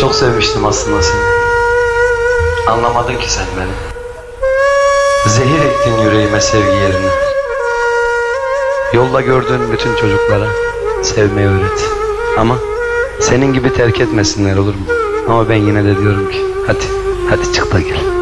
Çok sevmiştim aslında seni. Anlamadın ki sen beni. Zehir ektin yüreğime sevgi yerine. Yolda gördüğün bütün çocuklara sevmeyi öğret. Ama senin gibi terk etmesinler, olur mu? Ama ben yine de diyorum ki hadi çık da gel.